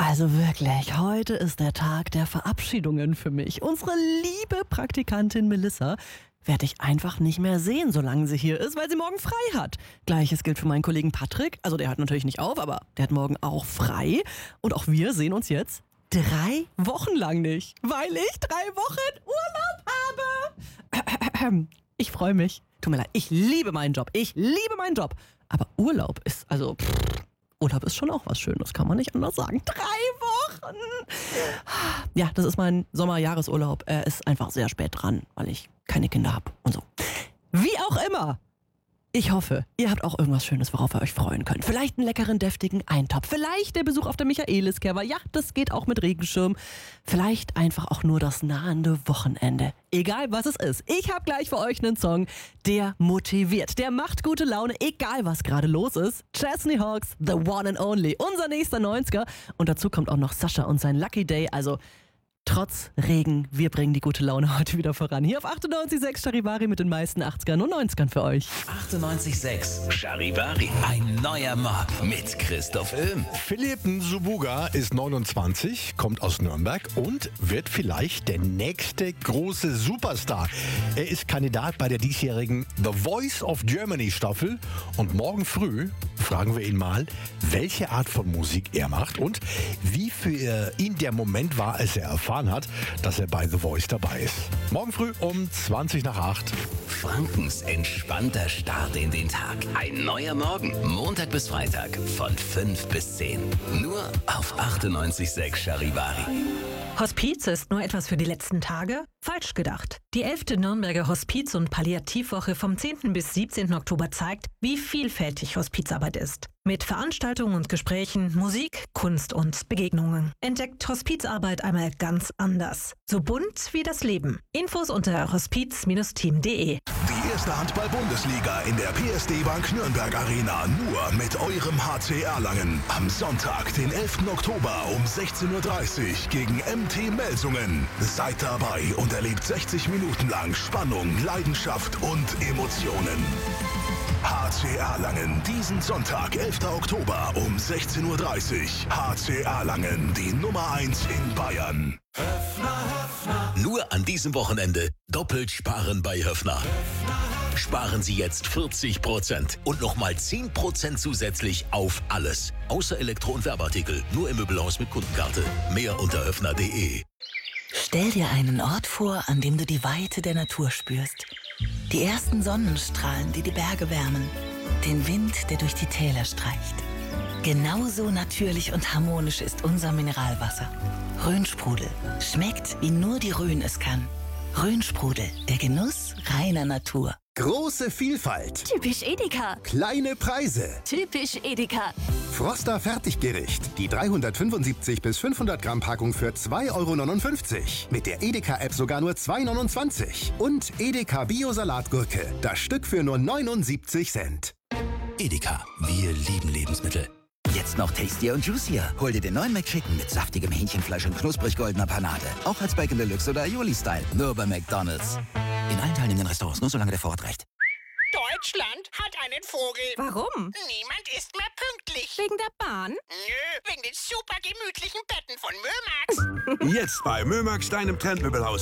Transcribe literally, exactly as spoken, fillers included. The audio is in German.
Also wirklich, heute ist der Tag der Verabschiedungen für mich. Unsere liebe Praktikantin Melissa werde ich einfach nicht mehr sehen, solange sie hier ist, weil sie morgen frei hat. Gleiches gilt für meinen Kollegen Patrick. Also der hat natürlich nicht auf, aber der hat morgen auch frei. Und auch wir sehen uns jetzt drei Wochen lang nicht, weil ich drei Wochen Urlaub habe. Ich freue mich. Tut mir leid, ich liebe meinen Job. Ich liebe meinen Job. Aber Urlaub ist, also... Pff, Urlaub ist schon auch was Schönes, kann man nicht anders sagen. Drei Wochen! Ja, das ist mein Sommerjahresurlaub. Er ist einfach sehr spät dran, weil ich keine Kinder habe und so. Wie auch immer. Ich hoffe, ihr habt auch irgendwas Schönes, worauf ihr euch freuen könnt. Vielleicht einen leckeren, deftigen Eintopf. Vielleicht der Besuch auf der Michaelis-Kerber. Ja, das geht auch mit Regenschirm. Vielleicht einfach auch nur das nahende Wochenende. Egal, was es ist. Ich habe gleich für euch einen Song, der motiviert. Der macht gute Laune, egal was gerade los ist. Chesney Hawks, The One and Only. Unser nächster neunziger. Und dazu kommt auch noch Sascha und sein Lucky Day. Also... Trotz Regen, wir bringen die gute Laune heute wieder voran. Hier auf achtundneunzig Komma sechs Charivari mit den meisten achtzigern und neunzigern für euch. achtundneunzig Komma sechs Charivari. Ein neuer Morgen mit Christoph Öhm. Philipp Nsubuga ist neunundzwanzig, kommt aus Nürnberg und wird vielleicht der nächste große Superstar. Er ist Kandidat bei der diesjährigen The Voice of Germany Staffel und morgen früh fragen wir ihn mal, welche Art von Musik er macht und wie für ihn der Moment war, als er erfahren hat, dass er bei The Voice dabei ist. Morgen früh um zwanzig nach acht. Frankens entspannter Start in den Tag. Ein neuer Morgen. Montag bis Freitag von fünf bis zehn. Nur auf achtundneunzig Komma sechs Charivari. Hospiz ist nur etwas für die letzten Tage? Falsch gedacht. Die elfte Nürnberger Hospiz- und Palliativwoche vom zehnten bis siebzehnten Oktober zeigt, wie vielfältig Hospizarbeit ist. Mit Veranstaltungen und Gesprächen, Musik, Kunst und Begegnungen. Entdeckt Hospizarbeit einmal ganz anders. So bunt wie das Leben. Infos unter hospiz Bindestrich team punkt de. Die erste Handball-Bundesliga in der P S D Bank Nürnberg Arena nur mit eurem H C Erlangen. Am Sonntag, den elften Oktober um sechzehn Uhr dreißig gegen M T Melsungen. Seid dabei und erlebt sechzig Minuten lang Spannung, Leidenschaft und Emotionen. H C Erlangen, diesen Sonntag, elften Oktober um sechzehn Uhr dreißig. H C Erlangen, die Nummer eins in Bayern. Nur an diesem Wochenende doppelt sparen bei Höffner. Sparen Sie jetzt vierzig Prozent und nochmal zehn Prozent zusätzlich auf alles. Außer Elektro- und Werbeartikel. Nur im Möbelhaus mit Kundenkarte. Mehr unter höffner punkt de. Stell dir einen Ort vor, an dem du die Weite der Natur spürst. Die ersten Sonnenstrahlen, die die Berge wärmen. Den Wind, der durch die Täler streicht. Genauso natürlich und harmonisch ist unser Mineralwasser. Rhönsprudel. Schmeckt, wie nur die Rhön es kann. Rhönsprudel. Der Genuss reiner Natur. Große Vielfalt. Typisch Edeka. Kleine Preise. Typisch Edeka. Froster Fertiggericht. Die dreihundertfünfundsiebzig bis fünfhundert Gramm Packung für zwei Euro neunundfünfzig. Mit der Edeka-App sogar nur zwei Euro neunundzwanzig. Und Edeka Bio-Salatgurke. Das Stück für nur neunundsiebzig Cent. Edeka. Wir lieben Lebensmittel. Jetzt noch tastier und juicier. Hol dir den neuen McChicken mit saftigem Hähnchenfleisch und knusprig goldener Panade. Auch als Bacon Deluxe oder Aioli-Style. Nur bei McDonald's. In allen teilnehmenden Restaurants, nur solange der Vorrat reicht. Deutschland hat einen Vogel. Warum? Niemand ist mehr pünktlich. Wegen der Bahn? Nö, wegen den super gemütlichen Betten von Mömax. Jetzt bei Mömax, deinem Trendmöbelhaus.